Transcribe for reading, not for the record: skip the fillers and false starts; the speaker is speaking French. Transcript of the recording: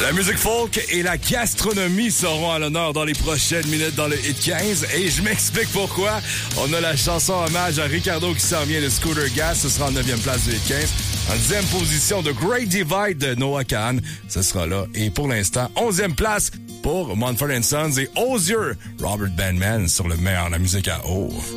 La musique folk et la gastronomie seront à l'honneur dans les prochaines minutes dans le Hit 15. Et je m'explique pourquoi. On a la chanson hommage à Ricardo qui s'en vient de Scooter Gas. Ce sera en 9e place du Hit 15. En 10e position, The Great Divide de Noah Kahan. Ce sera là. Et pour l'instant, 11e place pour Mumford & Sons et Osier, Robert Bandman sur le meilleur de la musique à eau.